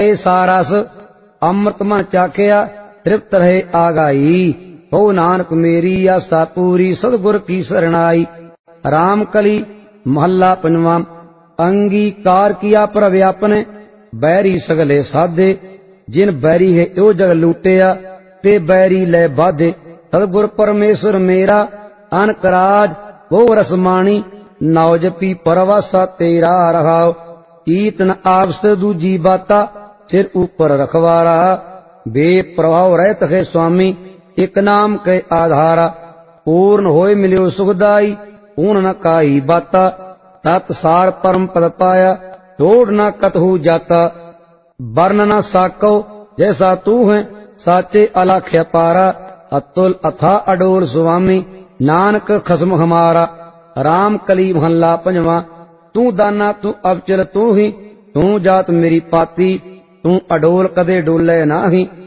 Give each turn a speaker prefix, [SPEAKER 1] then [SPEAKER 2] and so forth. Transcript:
[SPEAKER 1] सारस अमृत मन चाखिया तृप्त रहे आगाई। हो नानक मेरी आसा पूरी सतगुर की शरणाई। रामकली महला पंजवा। अंगीकार किया प्रभ आपने बैरी सगले साधे। जिन बैरी है यो जग लूटिया ते बैरी ले बाधे। सतगुर परमेश्वर मेरा अनकराज वो रसमानी। नाव जपी परवासा तेरा रहाव। ईत न आपस दूजी बाता सिर ऊपर रखवारा। बेप्रभाव रहत है स्वामी एक नाम के आधारा। पूर्ण होए मिल्यो सुखदाई पूर्ण न काई बाता। तत्सार परम पद पाया तोड़ न कतहु जाता। वर्ण न साको जैसा तू है साचे अलख्य पारा। अतुल अथा अडोल स्वामी नानक खसम हमारा। राम कली महला पंजवा। तू दाना तू अबचल तू ही तू जात मेरी पाती। तू अडोल कदे डोले नाही